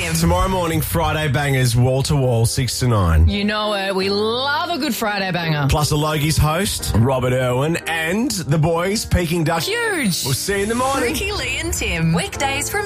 Tim. Tomorrow morning, Friday bangers, wall to wall, 6 to 9. You know it. We love a good Friday banger. Plus a Logies host, Robert Irwin, and the boys, Peking Duck. Huge. We'll see you in the morning. Ricky, Lee and Tim. Weekdays from